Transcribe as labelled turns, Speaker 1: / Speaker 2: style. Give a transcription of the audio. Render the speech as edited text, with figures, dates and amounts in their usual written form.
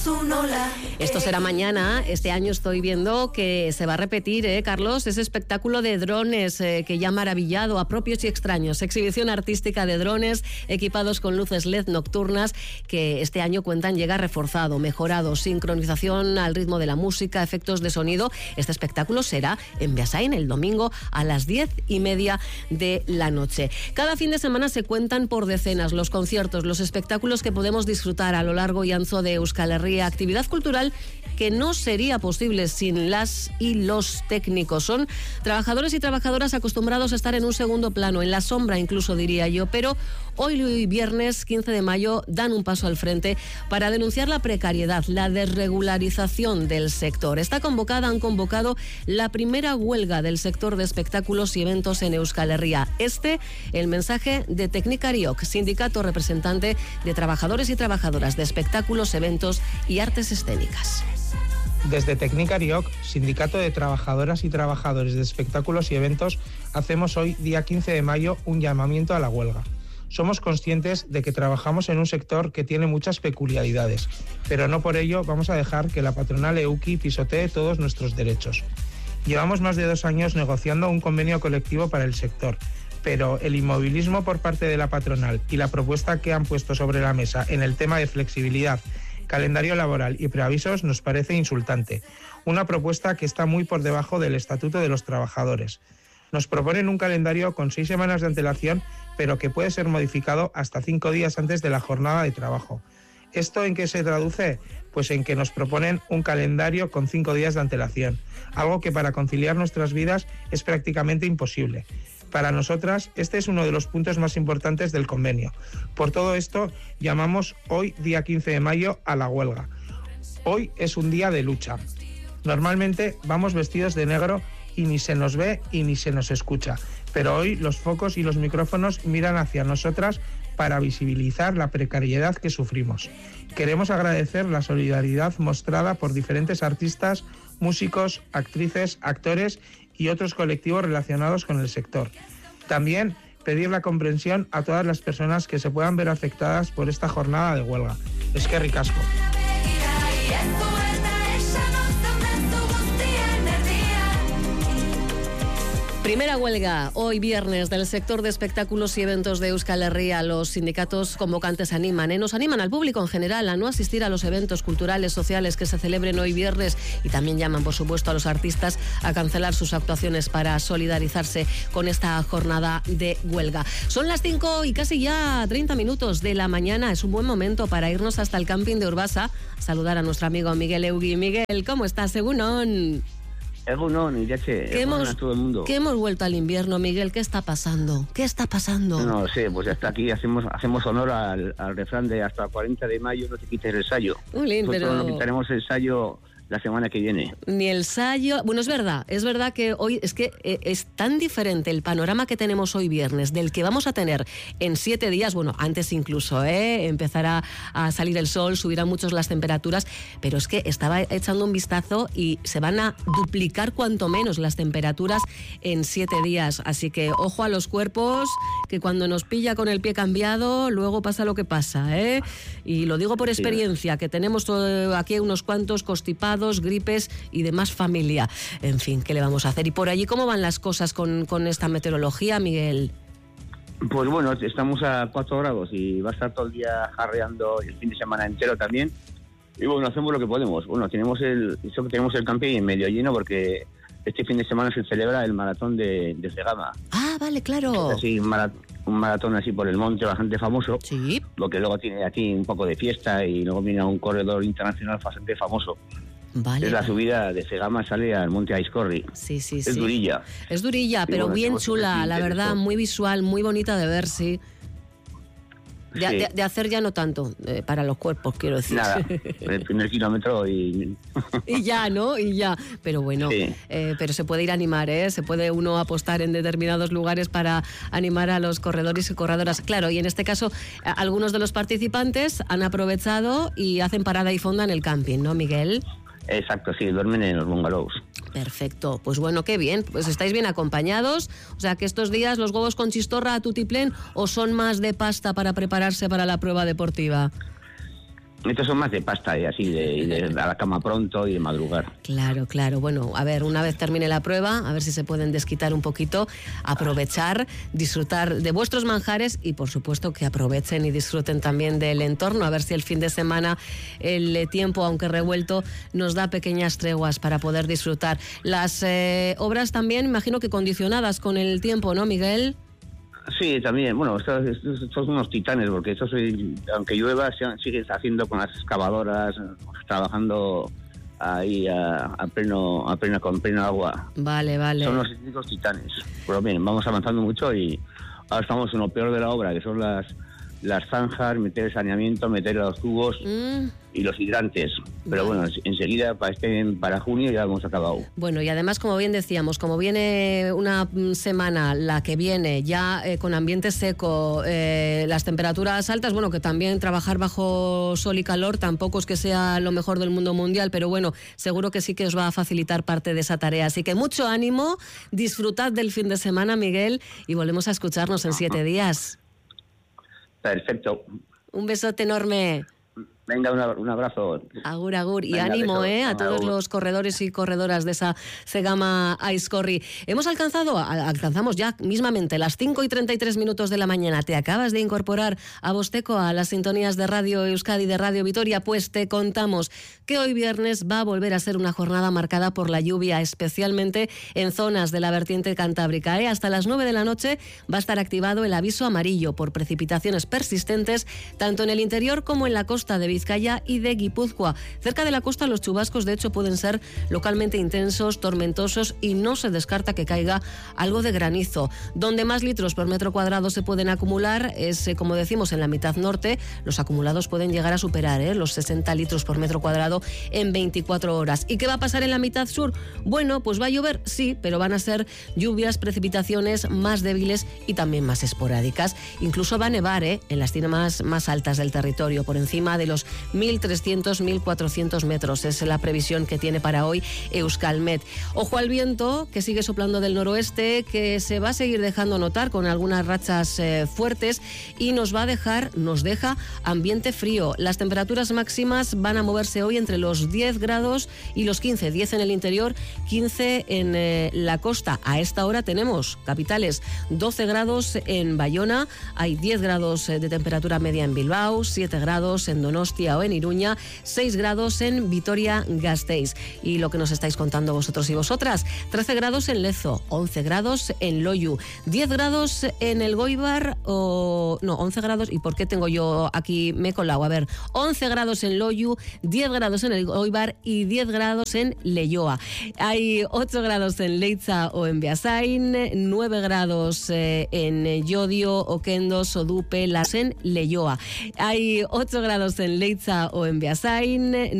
Speaker 1: Esto será mañana. Este año estoy viendo que se va a repetir, Carlos, ese espectáculo de drones que ya ha maravillado a propios y extraños. Exhibición artística de drones equipados con luces LED nocturnas que este año cuentan llega reforzado, mejorado, sincronización al ritmo de la música, efectos de sonido. Este espectáculo será en Beasain el domingo a las 10:30 de la noche. Cada fin de semana se cuentan por decenas los conciertos, los espectáculos que podemos disfrutar a lo largo y ancho de Euskal Herria. Actividad cultural que no sería posible sin las y los técnicos. Son trabajadores y trabajadoras acostumbrados a estar en un segundo plano, en la sombra incluso diría yo, pero hoy viernes 15 de mayo dan un paso al frente para denunciar la precariedad, la desregularización del sector. Han convocado la primera huelga del sector de espectáculos y eventos en Euskal Herria. El mensaje de Teknikariok, sindicato representante de trabajadores y trabajadoras de espectáculos, eventos y artes escénicas.
Speaker 2: Desde Teknikariok, Sindicato de Trabajadoras y Trabajadores de Espectáculos y Eventos, hacemos hoy, día 15 de mayo, un llamamiento a la huelga. Somos conscientes de que trabajamos en un sector que tiene muchas peculiaridades, pero no por ello vamos a dejar que la patronal EUKI pisotee todos nuestros derechos. Llevamos más de 2 años negociando un convenio colectivo para el sector, pero el inmovilismo por parte de la patronal y la propuesta que han puesto sobre la mesa en el tema de flexibilidad, calendario laboral y preavisos nos parece insultante. Una propuesta que está muy por debajo del Estatuto de los Trabajadores. Nos proponen un calendario con 6 semanas de antelación, pero que puede ser modificado hasta 5 días antes de la jornada de trabajo. ¿Esto en qué se traduce? Pues en que nos proponen un calendario con 5 días de antelación, algo que para conciliar nuestras vidas es prácticamente imposible. Para nosotras, este es uno de los puntos más importantes del convenio. Por todo esto, llamamos hoy, día 15 de mayo, a la huelga. Hoy es un día de lucha. Normalmente vamos vestidos de negro y ni se nos ve y ni se nos escucha. Pero hoy los focos y los micrófonos miran hacia nosotras para visibilizar la precariedad que sufrimos. Queremos agradecer la solidaridad mostrada por diferentes artistas, músicos, actrices, actores y otros colectivos relacionados con el sector. También pedir la comprensión a todas las personas que se puedan ver afectadas por esta jornada de huelga. Eskerrik asko.
Speaker 1: Primera huelga, hoy viernes, del sector de espectáculos y eventos de Euskal Herria. Los sindicatos convocantes nos animan al público en general a no asistir a los eventos culturales, sociales que se celebren hoy viernes, y también llaman, por supuesto, a los artistas a cancelar sus actuaciones para solidarizarse con esta jornada de huelga. Son las 5 y casi ya 30 minutos de la mañana. Es un buen momento para irnos hasta el camping de Urbasa, saludar a nuestro amigo Miguel Eugui. Miguel, ¿cómo estás? Egunon.
Speaker 3: Egunon, Irache, a todo el mundo.
Speaker 1: Que hemos vuelto al invierno, Miguel. ¿Qué está pasando?
Speaker 3: No sé, pues hasta aquí hacemos honor al refrán de hasta 40 de mayo no te quites el sayo.
Speaker 1: Pero
Speaker 3: no quitaremos el sayo la semana que viene.
Speaker 1: Ni el sayo. Bueno, es verdad que hoy es tan diferente el panorama que tenemos hoy viernes del que vamos a tener en 7 días, bueno, antes incluso, empezará a salir el sol, subirán mucho las temperaturas, pero es que estaba echando un vistazo y se van a duplicar cuanto menos las temperaturas en 7 días, así que ojo a los cuerpos, que cuando nos pilla con el pie cambiado, luego pasa lo que pasa, y lo digo por experiencia, que tenemos aquí unos cuantos constipados, gripes y demás familia. En fin, ¿qué le vamos a hacer? ¿Y por allí cómo van las cosas con esta meteorología, Miguel?
Speaker 3: Pues bueno, estamos a 4 grados y va a estar todo el día jarreando el fin de semana entero también. Y bueno, hacemos lo que podemos. Bueno, tenemos el camping medio lleno porque este fin de semana se celebra el maratón de Zegama.
Speaker 1: Ah, vale, claro.
Speaker 3: Es así, un maratón así por el monte bastante famoso.
Speaker 1: Sí.
Speaker 3: Lo que luego tiene aquí un poco de fiesta y luego viene a un corredor internacional bastante famoso.
Speaker 1: Vale.
Speaker 3: Es la subida de Zegama, sale al monte Aizkorri.
Speaker 1: Sí.
Speaker 3: Es durilla.
Speaker 1: Es durilla, pero bueno, bien chula, la verdad, muy visual, muy bonita de ver, sí. De hacer ya no tanto, para los cuerpos, quiero decir.
Speaker 3: Nada, el primer kilómetro y...
Speaker 1: y ya, ¿no? Y ya. Pero bueno, sí. Pero se puede ir a animar, se puede uno apostar en determinados lugares para animar a los corredores y corredoras. Claro, y en este caso, algunos de los participantes han aprovechado y hacen parada y fonda en el camping, ¿no, Miguel?
Speaker 3: Exacto, sí, duermen en los bungalows.
Speaker 1: Perfecto, pues bueno, qué bien, pues estáis bien acompañados, o sea que estos días los huevos con chistorra a tutiplén o son más de pasta para prepararse para la prueba deportiva.
Speaker 3: Estos son más de pasta, así, de a la cama pronto y de madrugar.
Speaker 1: Claro, claro. Bueno, a ver, una vez termine la prueba, a ver si se pueden desquitar un poquito, aprovechar, disfrutar de vuestros manjares y, por supuesto, que aprovechen y disfruten también del entorno. A ver si el fin de semana el tiempo, aunque revuelto, nos da pequeñas treguas para poder disfrutar. Las obras también, imagino que condicionadas con el tiempo, ¿no, Miguel?
Speaker 3: Sí, también. Bueno, estos son unos titanes, porque estos, aunque llueva, siguen haciendo con las excavadoras, trabajando ahí con pleno agua.
Speaker 1: Vale.
Speaker 3: Son los típicos titanes. Pero bien, vamos avanzando mucho y ahora estamos en lo peor de la obra, que son las zanjas, meter el saneamiento, meter los tubos y los hidrantes. Pero bueno, enseguida para junio ya hemos acabado.
Speaker 1: Bueno, y además, como bien decíamos, como viene una semana, la que viene, ya con ambiente seco, las temperaturas altas, bueno, que también trabajar bajo sol y calor tampoco es que sea lo mejor del mundo mundial, pero bueno, seguro que sí que os va a facilitar parte de esa tarea. Así que mucho ánimo, disfrutad del fin de semana, Miguel, y volvemos a escucharnos en 7 días.
Speaker 3: Perfecto.
Speaker 1: Un besote enorme.
Speaker 3: Venga, un abrazo.
Speaker 1: Agur, agur. Y
Speaker 3: venga,
Speaker 1: ánimo,
Speaker 3: beso.
Speaker 1: a todos
Speaker 3: Agur.
Speaker 1: los corredores y corredoras de esa Zegama Aizkorri. Alcanzamos ya mismamente las 5:33 de la mañana. ¿Te acabas de incorporar a Vosteco, a las sintonías de Radio Euskadi, de Radio Vitoria? Pues te contamos que hoy viernes va a volver a ser una jornada marcada por la lluvia, especialmente en zonas de la vertiente cantábrica. Hasta las 9 de la noche va a estar activado el aviso amarillo por precipitaciones persistentes, tanto en el interior como en la costa de Vizcaya y de Guipúzcoa. Cerca de la costa los chubascos de hecho pueden ser localmente intensos, tormentosos y no se descarta que caiga algo de granizo. Donde más litros por metro cuadrado se pueden acumular es, como decimos, en la mitad norte. Los acumulados pueden llegar a superar los 60 litros por metro cuadrado en 24 horas. ¿Y qué va a pasar en la mitad sur? Bueno, pues va a llover, sí, pero van a ser lluvias, precipitaciones más débiles y también más esporádicas. Incluso va a nevar en las cimas más altas del territorio, por encima de los 1.300, 1.400 metros. Es la previsión que tiene para hoy Euskalmet. Ojo al viento, que sigue soplando del noroeste, que se va a seguir dejando notar con algunas rachas fuertes y nos deja ambiente frío. Las temperaturas máximas van a moverse hoy entre los 10 grados y los 15. 10 en el interior, 15 en la costa. A esta hora tenemos capitales 12 grados en Bayona, hay 10 grados de temperatura media en Bilbao, 7 grados en Donostia o en Iruña, 6 grados en Vitoria-Gasteiz. Y lo que nos estáis contando vosotros y vosotras, 13 grados en Lezo, 11 grados en Loiu, 10 grados en el Goibar, 11 grados, ¿y por qué tengo yo aquí me he colado? A ver, 11 grados en Loiu, 10 grados en el Goibar y 10 grados en Leioa. Hay 8 grados en Leitza o en Beasain, 9 grados en Llodio, Oquendo, Sodupe, Las en Leioa. Hay 8 grados en Leitza o en Beasain,